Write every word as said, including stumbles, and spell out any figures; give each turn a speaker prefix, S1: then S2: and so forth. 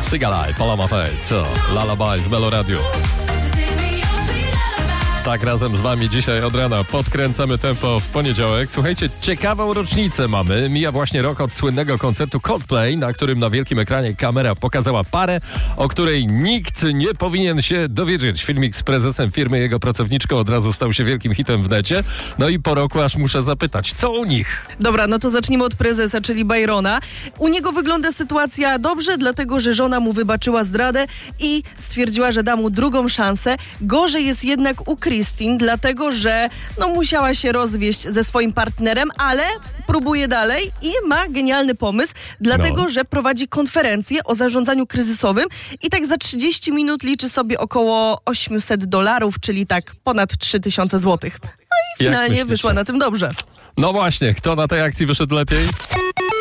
S1: Sigalai, Paloma Faith, co? Lullaby w Melo Radio. Tak, razem z wami dzisiaj od rana podkręcamy tempo w poniedziałek. Słuchajcie, ciekawą rocznicę mamy. Mija właśnie rok od słynnego koncertu Coldplay, na którym na wielkim ekranie kamera pokazała parę, o której nikt nie powinien się dowiedzieć. Filmik z prezesem firmy, jego pracowniczką od razu stał się wielkim hitem w necie. No i po roku aż muszę zapytać, co u nich?
S2: Dobra, no to zacznijmy od prezesa, czyli Byrona. U niego wygląda sytuacja dobrze, dlatego że żona mu wybaczyła zdradę i stwierdziła, że da mu drugą szansę. Gorzej jest jednak u Christine, dlatego że no, musiała się rozwieść ze swoim partnerem, ale próbuje dalej i ma genialny pomysł, dlatego
S1: No.
S2: że prowadzi konferencję o zarządzaniu kryzysowym i tak za trzydzieści minut liczy sobie około osiemset dolarów, czyli tak ponad trzy tysiące złotych. No i
S1: Jak
S2: finalnie
S1: myślicie?
S2: wyszła na tym dobrze.
S1: No właśnie, kto na tej akcji wyszedł lepiej?